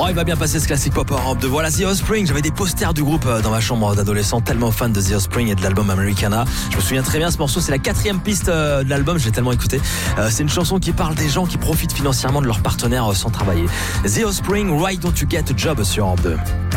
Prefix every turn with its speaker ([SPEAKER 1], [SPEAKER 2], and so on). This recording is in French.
[SPEAKER 1] Oh, il va bien passer ce classique pop Europe 2. Voilà The Offspring. J'avais des posters du groupe dans ma chambre d'adolescent, tellement fan de The Offspring et de l'album Americana. Je me souviens très bien, ce morceau, c'est la 4e piste de l'album, je l'ai tellement écouté. C'est une chanson qui parle des gens qui profitent financièrement de leurs partenaires sans travailler. The Offspring, Why Don't You Get a Job sur Europe 2.